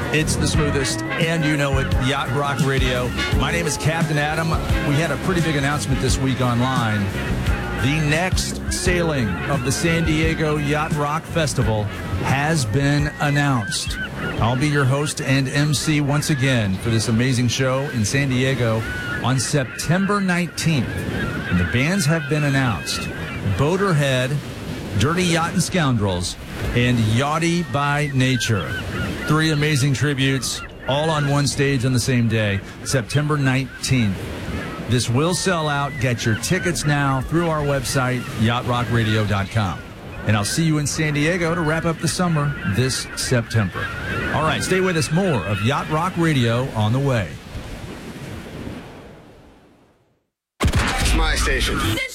It's the smoothest, and you know it, Yacht Rock Radio. My name is Captain Adam. We had a pretty big announcement this week online. The next sailing of the San Diego Yacht Rock Festival has been announced. I'll be your host and MC once again for this amazing show in San Diego on September 19th. And the bands have been announced. Boaterhead, Dirty Yacht and Scoundrels, and Yachty by Nature. 3 amazing tributes, all on one stage on the same day, September 19th. This will sell out. Get your tickets now through our website, yachtrockradio.com. And I'll see you in San Diego to wrap up the summer this September. All right, stay with us. More of Yacht Rock Radio on the way. It's my station.